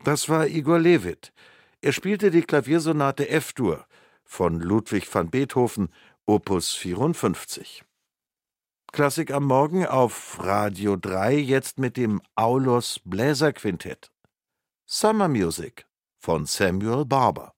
Das war Igor Levit. Er spielte die Klaviersonate F-Dur von Ludwig van Beethoven, Opus 54. Klassik am Morgen auf Radio 3, jetzt mit dem Aulos Bläserquintett. Summer Music von Samuel Barber.